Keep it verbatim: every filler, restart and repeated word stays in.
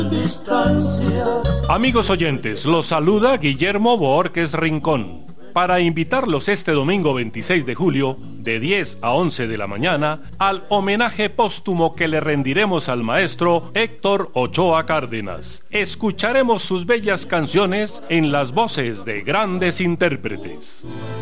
Amigos oyentes, los saluda Guillermo Borges Rincón para invitarlos este domingo veintiséis de julio de diez a once de la mañana al homenaje póstumo que le rendiremos al maestro Héctor Ochoa Cárdenas. Escucharemos sus bellas canciones en las voces de grandes intérpretes.